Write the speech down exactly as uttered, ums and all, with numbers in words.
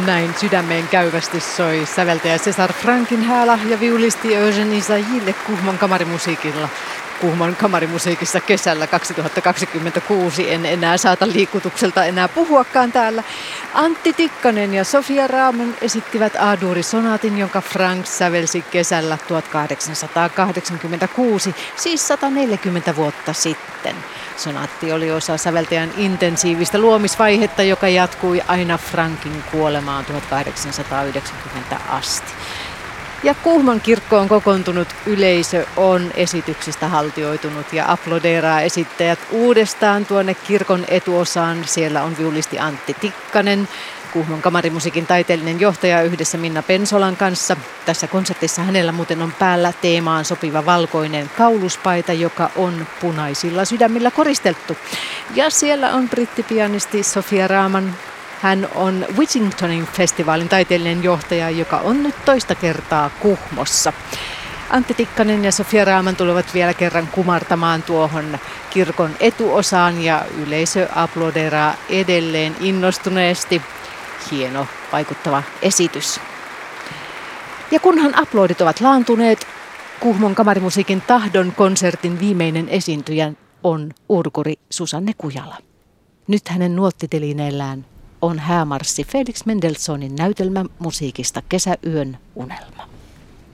näin sydämeen käyvästi soi säveltäjä César Frankin häälahja viulisti Eugène Ysaÿlle Kuhmon kamarimusiikilla. Kuhmon kamarimusiikissa kesällä kaksituhattakaksikymmentäkuusi. En enää saata liikutukselta enää puhuakaan täällä. Antti Tikkanen ja Sofia Rahman esittivät A-duuri-sonaatin, jonka Frank sävelsi kesällä tuhatkahdeksansataakahdeksankymmentäkuusi, siis sata neljäkymmentä vuotta sitten. Sonaatti oli osa säveltäjän intensiivistä luomisvaihetta, joka jatkui aina Frankin kuolemaan tuhatkahdeksansataayhdeksänkymmentä asti. Ja Kuhmon kirkkoon kokoontunut yleisö on esityksistä haltioitunut ja aplodeeraa esittäjät uudestaan tuonne kirkon etuosaan. Siellä on viulisti Antti Tikkanen, Kuhmon kamarimusiikin taiteellinen johtaja yhdessä Minna Pensolan kanssa. Tässä konsertissa hänellä muuten on päällä teemaan sopiva valkoinen kauluspaita, joka on punaisilla sydämillä koristeltu. Ja siellä on brittipianisti Sofia Rahman. Hän on Whittingtonin festivaalin taiteellinen johtaja, joka on nyt toista kertaa Kuhmossa. Antti Tikkanen ja Sofia Rahman tulevat vielä kerran kumartamaan tuohon kirkon etuosaan ja yleisö aplodeeraa edelleen innostuneesti. Hieno, vaikuttava esitys. Ja kunhan aplodit ovat laantuneet, Kuhmon kamarimusiikin Tahdon konsertin viimeinen esiintyjä on urkuri Susanne Kujala. Nyt hänen nuottitelineellään on häämarssi Felix Mendelssohnin näytelmä musiikista Kesäyön unelma.